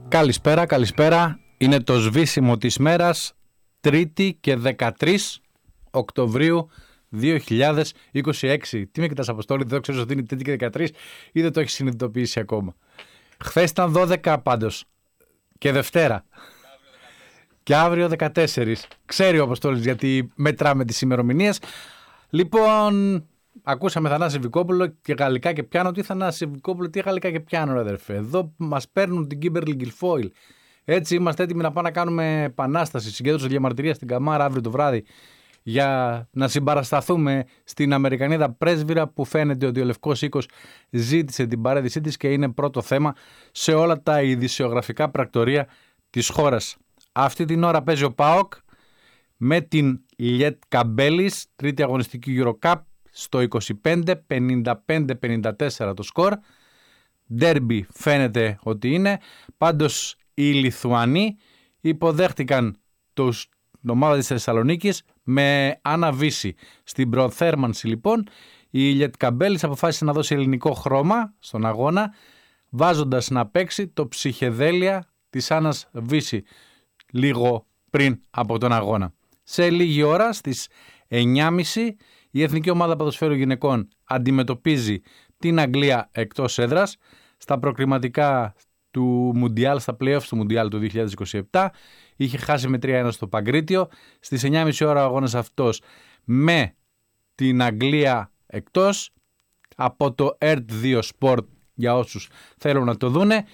Καλησπέρα. Είναι το σβήσιμο της μέρας, Τρίτη και 13 Οκτωβρίου 2026. Τι με κοιτάς, Αποστόλη, δεν ξέρεις ότι είναι Τρίτη και 13 ή δεν το έχεις συνειδητοποιήσει ακόμα? Χθες ήταν 12 πάντως και Δευτέρα. Και αύριο 14. Ξέρει ο Αποστόλης γιατί μετράμε τις ημερομηνίες. Λοιπόν, ακούσαμε Θανάση Βικόπουλο και γαλλικά και πιάνω. Τι Θανάση Βικόπουλο, τι γαλλικά και πιάνω, ρε αδερφέ. Εδώ μας παίρνουν την Κίμπερλι Γκιλφόιλ. Έτσι είμαστε έτοιμοι να πάμε να κάνουμε επανάσταση, συγκέντρωση διαμαρτυρία στην Καμάρα αύριο το βράδυ για να συμπαρασταθούμε στην Αμερικανίδα πρέσβυρα που φαίνεται ότι ο Λευκός Οίκος ζήτησε την παραίτησή της και είναι πρώτο θέμα σε όλα τα ειδησιογραφικά πρακτορία της χώρας. Αυτή την ώρα παίζει ο ΠΑΟΚ με την Λιέτ Καμπέλης, τρίτη αγωνιστική Eurocup, στο 25, 55-54 το σκορ. Ντέρμπι φαίνεται ότι είναι. Πάντως οι Λιθουανοί υποδέχτηκαν την ομάδα της Θεσσαλονίκης με αναβίση. Στην προθέρμανση λοιπόν η Λιέτ Καμπέλης αποφάσισε να δώσει ελληνικό χρώμα στον αγώνα, βάζοντας να παίξει το ψυχεδέλεια της Άννας Βύση λίγο πριν από τον αγώνα. Σε λίγη ώρα στις 9.30 η Εθνική Ομάδα Ποδοσφαίρου Γυναικών αντιμετωπίζει την Αγγλία εκτός έδρας στα προκριματικά του Μουντιάλ, στα playoffs του Μουντιάλ του 2027. Είχε χάσει με 3-1 στο Παγκρίτιο. Στις 9.30 ώρα ο αγώνας αυτός με την Αγγλία εκτός από το ERT2 Sport για όσους θέλουν να το δούνε.